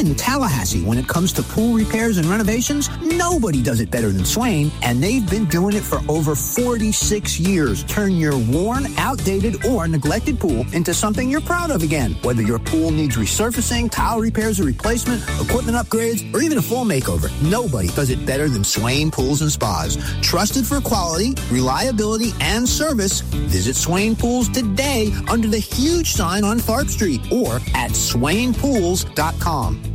in Tallahassee, when it comes to pool repairs and renovations, nobody does it better than Swain, and they've been doing it for over 46 years. Turn your worn, outdated, or neglected pool into something you're proud of again. Whether your pool needs resurfacing, tile repairs or replacement, equipment upgrades, or even a full makeover, nobody does it better than Swain Pools and Spas. Trusted for quality, reliability, and service, visit Swain Pools today under the huge sign on Tharp Street or at swainpools.com.